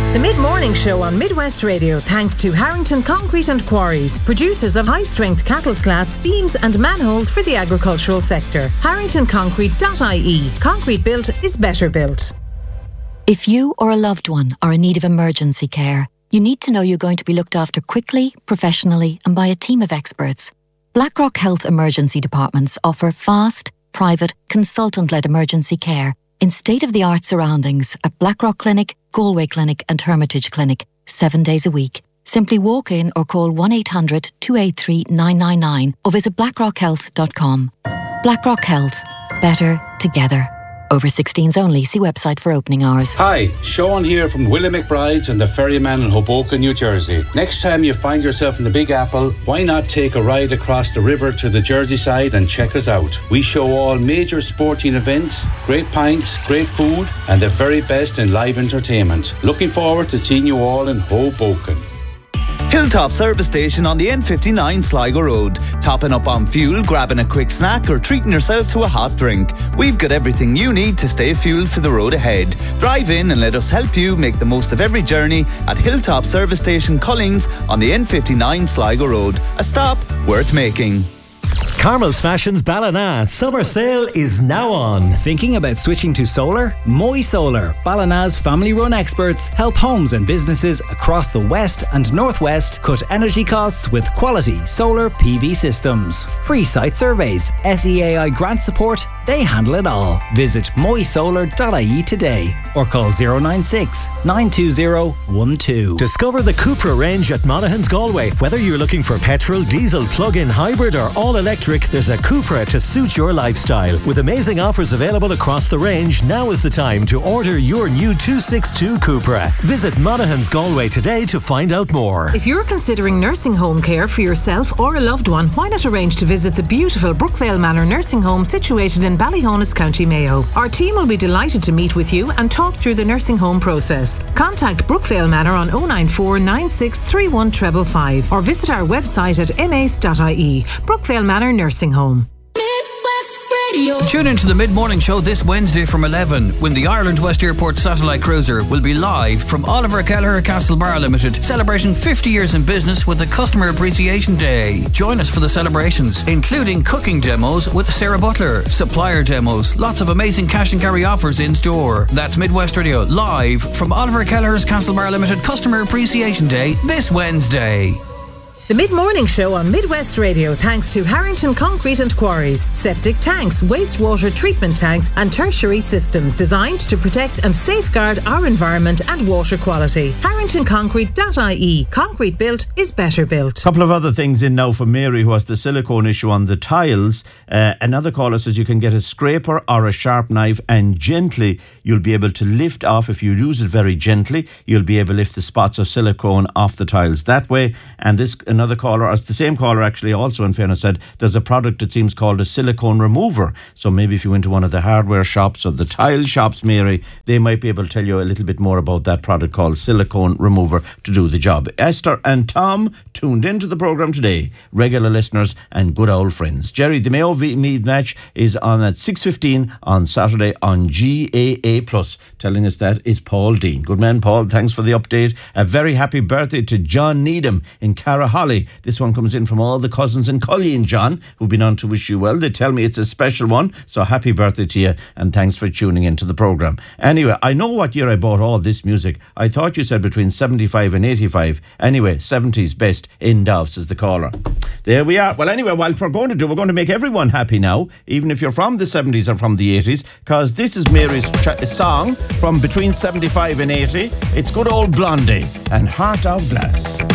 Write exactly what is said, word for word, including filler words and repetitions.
The Mid-Morning Show on Midwest Radio, thanks to Harrington Concrete and Quarries, producers of high-strength cattle slats, beams and manholes for the agricultural sector. harrington concrete dot I E. Concrete built is better built. If you or a loved one are in need of emergency care, you need to know you're going to be looked after quickly, professionally and by a team of experts. Blackrock Health Emergency Departments offer fast, private, consultant-led emergency care in state-of-the-art surroundings at Blackrock Clinic, Galway Clinic and Hermitage Clinic, seven days a week. Simply walk in or call one eight hundred two eight three nine nine nine or visit blackrock health dot com. Blackrock Health. Better together. Over sixteens only. See website for opening hours. Hi, Sean here from Willie McBride's and the Ferryman in Hoboken, New Jersey. Next time you find yourself in the Big Apple, why not take a ride across the river to the Jersey side and check us out? We show all major sporting events, great pints, great food, and the very best in live entertainment. Looking forward to seeing you all in Hoboken. Hilltop Service Station on the N fifty-nine Sligo Road. Topping up on fuel, grabbing a quick snack or treating yourself to a hot drink. We've got everything you need to stay fueled for the road ahead. Drive in and let us help you make the most of every journey at Hilltop Service Station Cullings on the N fifty-nine Sligo Road. A stop worth making. Carmel's Fashions Ballina summer sale is now on. Thinking about switching to solar? Moy Solar, Ballina's family-run experts, help homes and businesses across the west and northwest cut energy costs with quality solar P V systems. Free site surveys, S E A I grant support, they handle it all. Visit moy solar dot I E today or call zero nine six nine two zero one two. Discover the Cupra range at Monaghan's Galway. Whether you're looking for petrol, diesel, plug-in, hybrid or all-electric, there's a Cupra to suit your lifestyle. With amazing offers available across the range, now is the time to order your new two sixty-two Cupra. Visit Monaghan's Galway today to find out more. If you're considering nursing home care for yourself or a loved one, why not arrange to visit the beautiful Brookvale Manor Nursing Home situated in Ballyhonus, County Mayo. Our team will be delighted to meet with you and talk through the nursing home process. Contact Brookvale Manor on oh nine four nine six three one five five five or visit our website at m a c e dot I E. Brookvale Manor Nursing Home. Tune into the Mid-Morning Show this Wednesday from eleven when the Ireland West Airport Satellite Cruiser will be live from Oliver Kelleher Castlebar Limited, celebrating fifty years in business with the Customer Appreciation Day. Join us for the celebrations, including cooking demos with Sarah Butler, supplier demos, lots of amazing cash and carry offers in store. That's Midwest Radio live from Oliver Kelleher's Castlebar Limited Customer Appreciation Day this Wednesday. The Mid-Morning Show on Midwest Radio, thanks to Harrington Concrete and Quarries. Septic tanks, wastewater treatment tanks and tertiary systems designed to protect and safeguard our environment and water quality. harrington concrete dot I E. Concrete built is better built. A couple of other things in now for Mary, who has the silicone issue on the tiles. Uh, another caller says you can get a scraper or a sharp knife and gently you'll be able to lift off. If you use it very gently, you'll be able to lift the spots of silicone off the tiles that way. And this another caller, or the same caller actually also in fairness said there's a product it seems called a silicone remover. So maybe if you went to one of the hardware shops or the tile shops, Mary, they might be able to tell you a little bit more about that product called silicone remover to do the job. Esther and Tom tuned into the programme today, regular listeners and good old friends. Jerry, the Mayo Meath match is on at six fifteen on Saturday on G A A plus. Telling us that is Paul Dean. Good man, Paul, thanks for the update. A very happy birthday to John Needham in Caraholly. This one comes in from all the cousins in Colleen, John, who've been on to wish you well. They tell me it's a special one, so happy birthday to you and thanks for tuning into the programme. Anyway, I know what year I bought all this music. I thought you said between seventy-five and eighty-five. Anyway, seventies best in Dove, says the caller. There we are. Well, anyway, what we're going to do, we're going to make everyone happy now, even if you're from the seventies or from the eighties, because this is Mary's ch- song from between seventy-five and eighty. It's good old Blondie and Heart of Glass.